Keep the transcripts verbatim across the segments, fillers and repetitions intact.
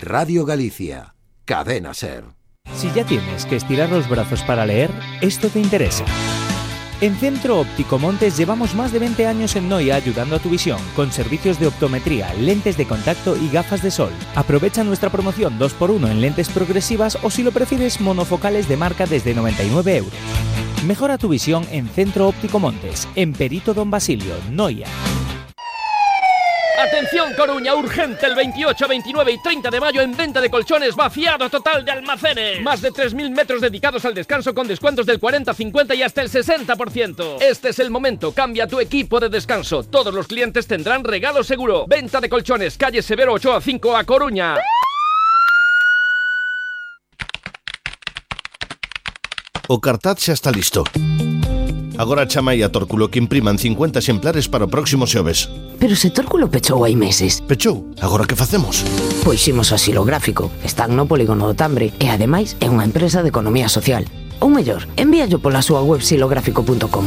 Radio Galicia, Cadena SER. Si ya tienes que estirar los brazos para leer, esto te interesa. En Centro Óptico Montes llevamos más de veinte años en Noia ayudando a tu visión, con servicios de optometría, lentes de contacto y gafas de sol. Aprovecha nuestra promoción dos por uno en lentes progresivas o, si lo prefieres, monofocales de marca desde noventa y nueve euros. Mejora tu visión en Centro Óptico Montes, en Perito Don Basilio, Noia. Atención Coruña, urgente, el veintiocho, veintinueve y treinta de mayo en venta de colchones, vaciado total de almacenes. Más de tres mil metros dedicados al descanso con descuentos del cuarenta, cincuenta y hasta el sesenta por ciento. Este es el momento, cambia tu equipo de descanso. Todos los clientes tendrán regalo seguro. Venta de colchones, calle Severo Ochoa cinco a Coruña. O cartaz xa está listo. Agora chama aí a Tórculo que impriman cincuenta exemplares para o próximo xoves. Pero se Tórculo pechou hai meses. Pechou? Agora que facemos? Pois ximos a Xilográfico. Están no Polígono do Tambre e ademais é unha empresa de economía social. Ou mellor, envíallo pola súa web xilográfico punto com.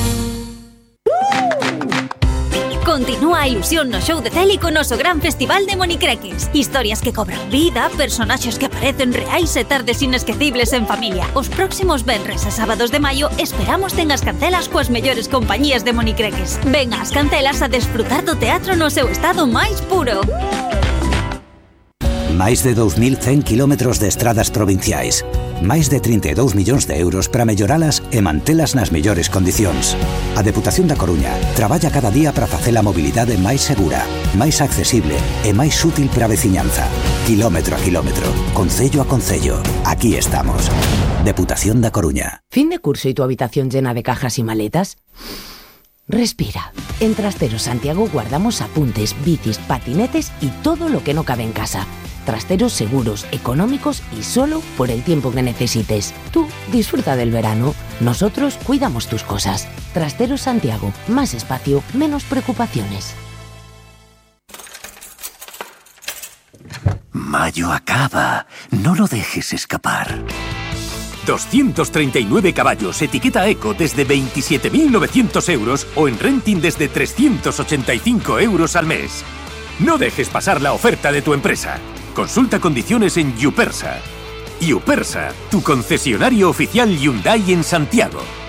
Continúa a ilusión no show de Célico noso gran festival de monicreques. Historias que cobran vida, personaxes que aparecen reais e tardes inesquecibles en familia. Os próximos venres e sábados de maio esperamos ten as cancelas coas mellores compañías de monicreques. Ven ás cancelas a desfrutar do teatro no seu estado máis puro. Máis de dous mil cen kilómetros de estradas provinciais. Máis de trinta e dous millóns de euros para melloralas e mantelas nas mellores condicións. A Deputación da Coruña traballa cada día para facer a mobilidade máis segura, máis accesible e máis útil para a veciñanza. Kilómetro a kilómetro, concello a concello. Aquí estamos. Deputación da Coruña. ¿Fin de curso y tu habitación llena de cajas y maletas? Respira. En Trasteros Santiago guardamos apuntes, bicis, patinetes y todo lo que no cabe en casa. Trasteros seguros, económicos y solo por el tiempo que necesites. Tú disfruta del verano. Nosotros cuidamos tus cosas. Trasteros Santiago. Más espacio, menos preocupaciones. Mayo acaba. No lo dejes escapar. doscientos treinta y nueve caballos, etiqueta Eco desde veintisiete mil novecientos euros o en renting desde trescientos ochenta y cinco euros al mes. No dejes pasar la oferta de tu empresa. Consulta condiciones en Yupersa. Yupersa, tu concesionario oficial Hyundai en Santiago.